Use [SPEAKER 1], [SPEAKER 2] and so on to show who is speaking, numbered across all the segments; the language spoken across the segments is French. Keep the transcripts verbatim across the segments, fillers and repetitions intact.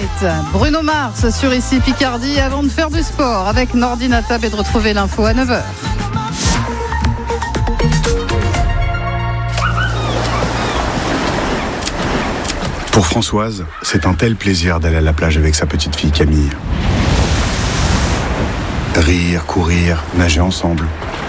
[SPEAKER 1] suite, Bruno Mars sur Ici Picardie avant de faire du sport avec Nordine Atab et de retrouver l'info à neuf heures.
[SPEAKER 2] Pour Françoise, c'est un tel plaisir d'aller à la plage avec sa petite fille Camille. Rire, courir, nager ensemble.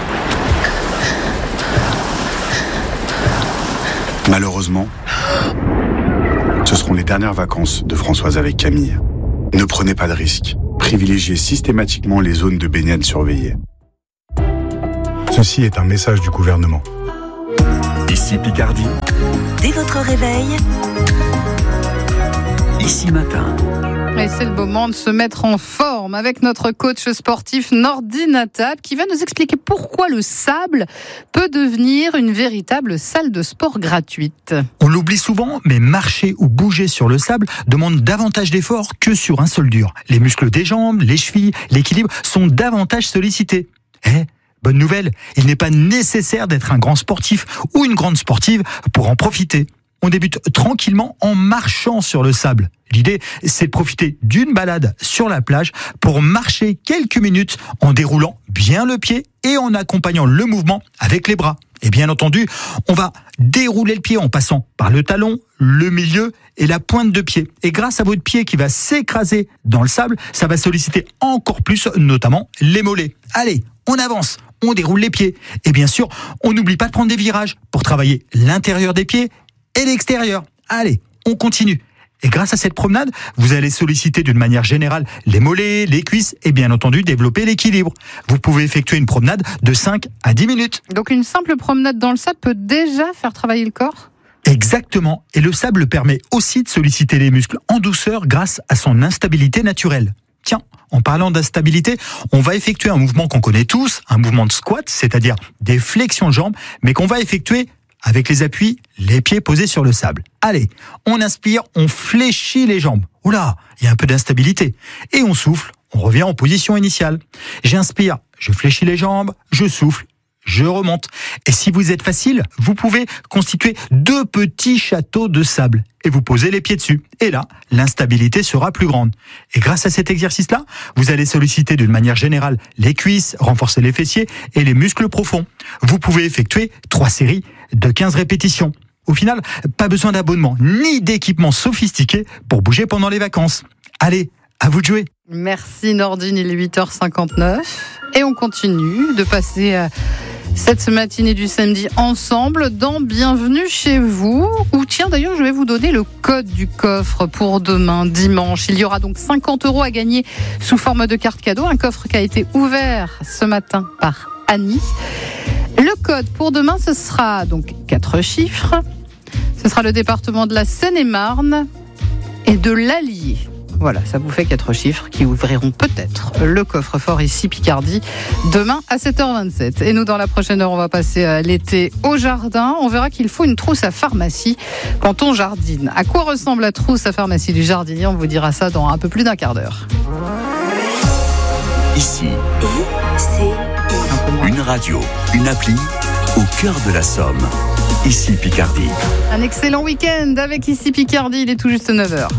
[SPEAKER 2] Malheureusement, ce seront les dernières vacances de Françoise avec Camille. Ne prenez pas de risques. Privilégiez systématiquement les zones de baignade surveillées. Ceci est un message du gouvernement.
[SPEAKER 3] Ici Picardie.
[SPEAKER 4] Dès votre réveil,
[SPEAKER 3] Ici Matin.
[SPEAKER 1] Et c'est le moment de se mettre en forme avec notre coach sportif Nordine Atab qui va nous expliquer pourquoi le sable peut devenir une véritable salle de sport gratuite.
[SPEAKER 5] On l'oublie souvent, mais marcher ou bouger sur le sable demande davantage d'efforts que sur un sol dur. Les muscles des jambes, les chevilles, l'équilibre sont davantage sollicités. Eh, bonne nouvelle, il n'est pas nécessaire d'être un grand sportif ou une grande sportive pour en profiter. On débute tranquillement en marchant sur le sable. L'idée, c'est de profiter d'une balade sur la plage pour marcher quelques minutes en déroulant bien le pied et en accompagnant le mouvement avec les bras. Et bien entendu, on va dérouler le pied en passant par le talon, le milieu et la pointe de pied. Et grâce à votre pied qui va s'écraser dans le sable, ça va solliciter encore plus, notamment les mollets. Allez, on avance, on déroule les pieds. Et bien sûr, on n'oublie pas de prendre des virages pour travailler l'intérieur des pieds et l'extérieur. Allez, on continue. Et grâce à cette promenade, vous allez solliciter d'une manière générale les mollets, les cuisses et bien entendu développer l'équilibre. Vous pouvez effectuer une promenade de cinq à dix minutes.
[SPEAKER 1] Donc une simple promenade dans le sable peut déjà faire travailler le corps ?
[SPEAKER 5] Exactement. Et le sable permet aussi de solliciter les muscles en douceur grâce à son instabilité naturelle. Tiens, en parlant d'instabilité, on va effectuer un mouvement qu'on connaît tous, un mouvement de squat, c'est-à-dire des flexions de jambes, mais qu'on va effectuer avec les appuis, les pieds posés sur le sable. Allez, on inspire, on fléchit les jambes. Oula, il y a un peu d'instabilité. Et on souffle, on revient en position initiale. J'inspire, je fléchis les jambes, je souffle, je remonte. Et si vous êtes facile, vous pouvez constituer deux petits châteaux de sable et vous posez les pieds dessus. Et là, l'instabilité sera plus grande. Et grâce à cet exercice-là, vous allez solliciter d'une manière générale les cuisses, renforcer les fessiers et les muscles profonds. Vous pouvez effectuer trois séries de quinze répétitions. Au final, pas besoin d'abonnement ni d'équipement sophistiqué pour bouger pendant les vacances. Allez, à vous de jouer.
[SPEAKER 1] Merci Nordine, il est huit heures cinquante-neuf et on continue de passer à cette matinée du samedi ensemble dans Bienvenue chez vous, où tiens d'ailleurs je vais vous donner le code du coffre pour demain dimanche. Il y aura donc cinquante euros à gagner sous forme de carte cadeau, un coffre qui a été ouvert ce matin par Annie. Le code pour demain, ce sera donc quatre chiffres, ce sera le département de la Seine-et-Marne et de l'Allier. Voilà, ça vous fait quatre chiffres qui ouvriront peut-être le coffre-fort Ici Picardie demain à sept heures vingt-sept. Et nous, dans la prochaine heure, on va passer à l'été au jardin. On verra qu'il faut une trousse à pharmacie quand on jardine. À quoi ressemble la trousse à pharmacie du jardinier ? On vous dira ça dans un peu plus d'un quart d'heure.
[SPEAKER 3] Ici,
[SPEAKER 4] c'est
[SPEAKER 3] une radio, une appli au cœur de la Somme. Ici Picardie.
[SPEAKER 1] Un excellent week-end avec Ici Picardie, il est tout juste neuf heures.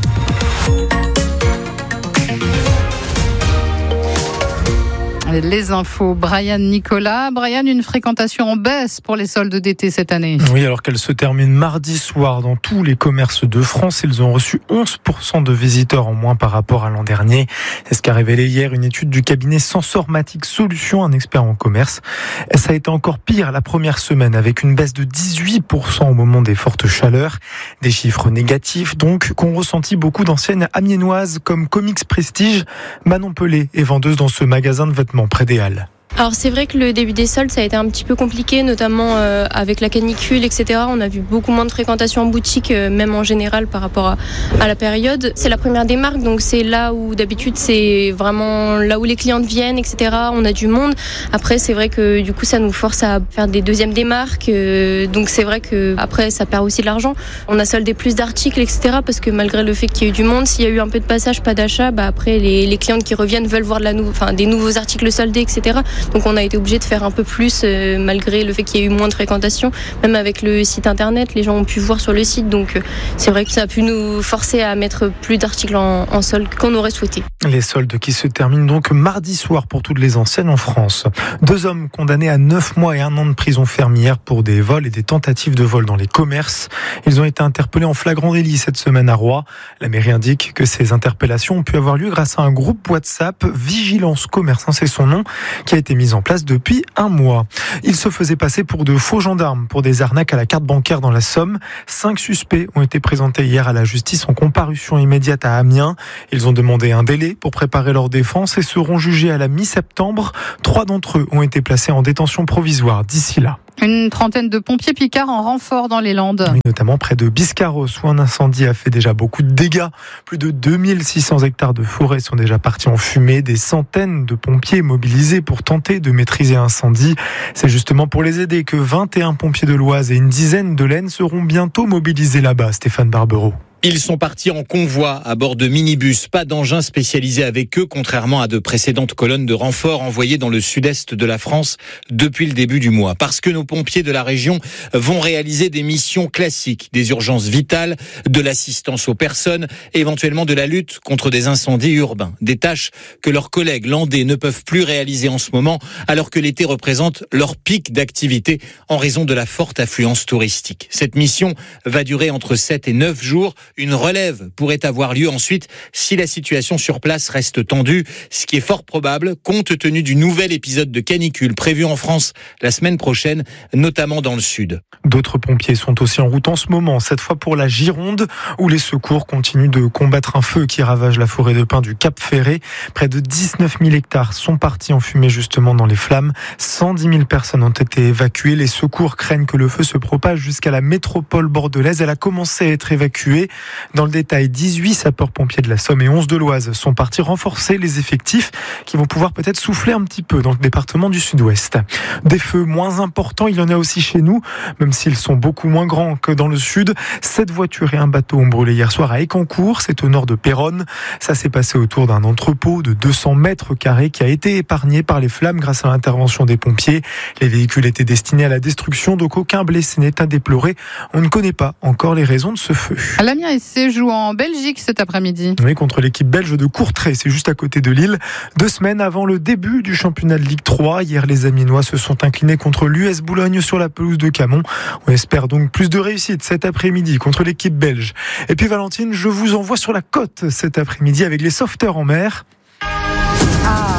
[SPEAKER 1] Les infos, Brian Nicolas. Brian, une fréquentation en baisse pour les soldes d'été cette année.
[SPEAKER 6] Oui, alors qu'elle se termine mardi soir dans tous les commerces de France. Ils ont reçu onze pour cent de visiteurs en moins par rapport à l'an dernier. C'est ce qu'a révélé hier une étude du cabinet Sensormatic Solutions, un expert en commerce. Ça a été encore pire la première semaine avec une baisse de dix-huit pour cent au moment des fortes chaleurs. Des chiffres négatifs donc qu'ont ressenti beaucoup d'anciennes amiénoises comme Comics Prestige. Manon Pelé est vendeuse dans ce magasin de vêtements près des Halles.
[SPEAKER 7] Alors c'est vrai que le début des soldes ça a été un petit peu compliqué, notamment euh, avec la canicule, et cetera. On a vu beaucoup moins de fréquentation en boutique, euh, même en général par rapport à, à la période. C'est la première des marques, donc c'est là où d'habitude c'est vraiment là où les clientes viennent, et cetera. On a du monde. Après c'est vrai que du coup ça nous force à faire des deuxièmes des marques, euh, donc c'est vrai que après ça perd aussi de l'argent. On a soldé plus d'articles, et cetera. Parce que malgré le fait qu'il y ait eu du monde, s'il y a eu un peu de passage, pas d'achat, bah après les, les clientes qui reviennent veulent voir de la nou- enfin, des nouveaux articles soldés, et cetera. Donc on a été obligé de faire un peu plus euh, malgré le fait qu'il y ait eu moins de fréquentation. Même avec le site internet, les gens ont pu voir sur le site. Donc euh, c'est vrai que ça a pu nous forcer à mettre plus d'articles en, en solde qu'on aurait souhaité.
[SPEAKER 6] Les soldes qui se terminent donc mardi soir pour toutes les enseignes en France. Deux hommes condamnés à neuf mois et un an de prison ferme hier pour des vols et des tentatives de vol dans les commerces. Ils ont été interpellés en flagrant délit cette semaine à Roye. La mairie indique que ces interpellations ont pu avoir lieu grâce à un groupe WhatsApp, Vigilance Commerce, c'est son nom, qui a été mis en place depuis un mois. Ils se faisaient passer pour de faux gendarmes pour des arnaques à la carte bancaire dans la Somme. Cinq suspects ont été présentés hier à la justice en comparution immédiate à Amiens. Ils ont demandé un délai pour préparer leur défense et seront jugés à la mi-septembre. Trois d'entre eux ont été placés en détention provisoire d'ici là.
[SPEAKER 1] Une trentaine de pompiers picards en renfort dans les Landes.
[SPEAKER 6] Oui, notamment près de Biscarrosse où un incendie a fait déjà beaucoup de dégâts. Plus de deux mille six cents hectares de forêt sont déjà partis en fumée. Des centaines de pompiers mobilisés pour tenter de maîtriser l'incendie. C'est justement pour les aider que vingt et un pompiers de l'Oise et une dizaine de l'Aisne seront bientôt mobilisés là-bas. Stéphane Barbero.
[SPEAKER 8] Ils sont partis en convoi à bord de minibus, pas d'engins spécialisés avec eux, contrairement à de précédentes colonnes de renforts envoyées dans le sud-est de la France depuis le début du mois. Parce que nos pompiers de la région vont réaliser des missions classiques, des urgences vitales, de l'assistance aux personnes, éventuellement de la lutte contre des incendies urbains. Des tâches que leurs collègues landais ne peuvent plus réaliser en ce moment, alors que l'été représente leur pic d'activité en raison de la forte affluence touristique. Cette mission va durer entre sept et neuf jours. Une relève pourrait avoir lieu ensuite si la situation sur place reste tendue, ce qui est fort probable compte tenu du nouvel épisode de canicule prévu en France la semaine prochaine, notamment dans le sud.
[SPEAKER 6] D'autres pompiers sont aussi en route en ce moment, cette fois pour la Gironde, où les secours continuent de combattre un feu qui ravage la forêt de pins du Cap Ferré. Près de dix-neuf mille hectares sont partis en fumée justement dans les flammes. cent dix mille personnes ont été évacuées. Les secours craignent que le feu se propage jusqu'à la métropole bordelaise. Elle a commencé à être évacuée. Dans le détail, dix-huit sapeurs-pompiers de la Somme et onze de l'Oise sont partis renforcer les effectifs qui vont pouvoir peut-être souffler un petit peu dans le département du Sud-Ouest. Des feux moins importants, il y en a aussi chez nous, même s'ils sont beaucoup moins grands que dans le Sud. Sept voitures et un bateau ont brûlé hier soir à Écancourt, c'est au nord de Péronne. Ça s'est passé autour d'un entrepôt de deux cents mètres carrés qui a été épargné par les flammes grâce à l'intervention des pompiers. Les véhicules étaient destinés à la destruction, donc aucun blessé n'est à déplorer. On ne connaît pas encore les raisons de ce feu.
[SPEAKER 1] L'Amiens S C joue en Belgique cet après-midi.
[SPEAKER 6] Oui, contre l'équipe belge de Courtrai, c'est juste à côté de Lille. Deux semaines avant le début du championnat de Ligue trois, hier les Amiénois se sont inclinés contre l'U S Boulogne sur la pelouse de Camon. On espère donc plus de réussite cet après-midi contre l'équipe belge. Et puis Valentine, je vous envoie sur la côte cet après-midi avec les sauveteurs en mer.
[SPEAKER 1] Ah,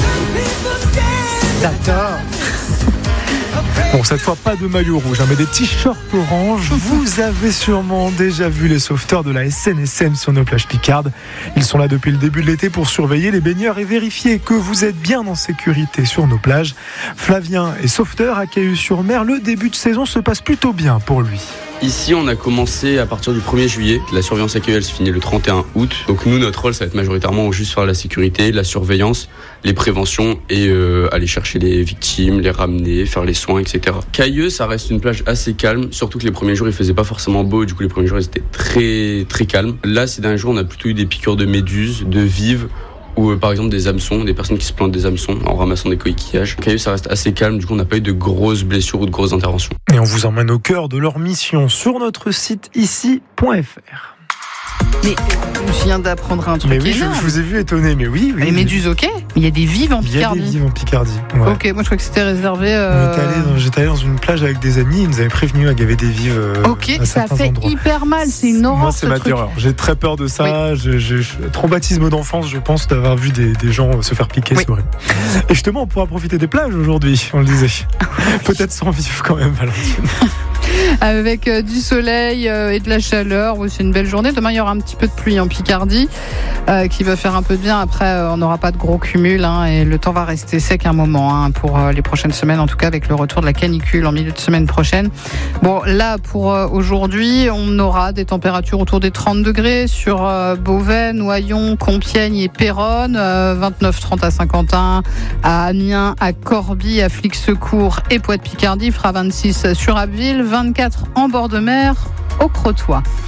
[SPEAKER 1] d'accord.
[SPEAKER 6] Bon, cette fois, pas de maillot rouge, hein, mais des t-shirts orange. Vous avez sûrement déjà vu les sauveteurs de la S N S M sur nos plages picardes. Ils sont là depuis le début de l'été pour surveiller les baigneurs et vérifier que vous êtes bien en sécurité sur nos plages. Flavien est sauveteur à Cailloux-sur-Mer. Le début de saison se passe plutôt bien pour lui.
[SPEAKER 9] Ici, on a commencé à partir du premier juillet. La surveillance à Cailloux, elle se finit le trente et un août. Donc nous, notre rôle, ça va être majoritairement juste faire la sécurité, la surveillance, les préventions et euh, aller chercher les victimes, les ramener, faire les soins, et cetera. Cailloux, ça reste une plage assez calme, surtout que les premiers jours, il faisait pas forcément beau. Du coup, les premiers jours, ils étaient très, très calmes. Là, ces derniers jours, on a plutôt eu des piqûres de méduses, de vives, ou euh, par exemple des hameçons, des personnes qui se plantent des hameçons en ramassant des coquillages. Cailloux, ça reste assez calme, du coup on n'a pas eu de grosses blessures ou de grosses interventions.
[SPEAKER 6] Et on vous emmène au cœur de leur mission sur notre site ici point f r.
[SPEAKER 1] Mais je viens d'apprendre un truc
[SPEAKER 6] Mais oui, je,
[SPEAKER 1] énorme.
[SPEAKER 6] je vous ai vu étonné, mais oui, oui.
[SPEAKER 1] Les méduses, ok, mais il y a des vives en
[SPEAKER 6] Il y a
[SPEAKER 1] Picardie.
[SPEAKER 6] des vives en Picardie. Ouais.
[SPEAKER 1] Ok, moi je crois que c'était réservé. Euh...
[SPEAKER 6] On est allé dans- J'étais allé dans une plage avec des amis, ils nous avaient prévenu qu'il y avait des vives. euh,
[SPEAKER 1] Ok,
[SPEAKER 6] à
[SPEAKER 1] ça
[SPEAKER 6] certains
[SPEAKER 1] fait
[SPEAKER 6] endroits.
[SPEAKER 1] hyper mal, c'est une horreur.
[SPEAKER 6] Moi, c'est
[SPEAKER 1] ce
[SPEAKER 6] ma
[SPEAKER 1] truc.
[SPEAKER 6] terreur. J'ai très peur de ça. Je- je- je- traumatisme d'enfance, je pense, d'avoir vu des, des gens se faire piquer.
[SPEAKER 1] Oui.
[SPEAKER 6] C'est horrible. Et justement, on pourra profiter des plages aujourd'hui, on le disait. Peut-être sans vivre quand même, Valentine.
[SPEAKER 1] Avec euh, du soleil euh, et de la chaleur. Oui, c'est une belle journée. Demain, il y aura un petit peu de pluie en Picardie euh, qui va faire un peu de bien. Après, euh, on n'aura pas de gros cumul hein, et le temps va rester sec un moment hein, pour euh, les prochaines semaines, en tout cas avec le retour de la canicule en milieu de semaine prochaine. Bon, là, pour euh, aujourd'hui, on aura des températures autour des trente degrés sur euh, Beauvais, Noyon, Compiègne et Péronne, euh, vingt-neuf trente à Saint-Quentin, à Amiens, à Corbie, à Flix-Secours et Poix-de-Picardie, fera vingt-six sur Abbeville, vingt-quatre en bord de mer, au Crotoy.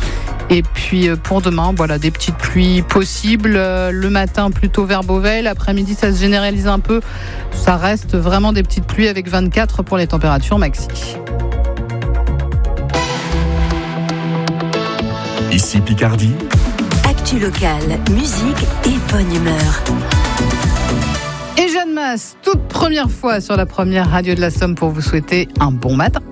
[SPEAKER 1] Et puis pour demain, voilà, des petites pluies possibles. Le matin plutôt vers Beauvais, l'après-midi ça se généralise un peu. Ça reste vraiment des petites pluies avec vingt-quatre pour les températures maxi.
[SPEAKER 3] Ici Picardie.
[SPEAKER 4] Actu locale, musique et bonne humeur.
[SPEAKER 1] Et Jeanne Masse, toute première fois sur la première radio de la Somme pour vous souhaiter un bon matin.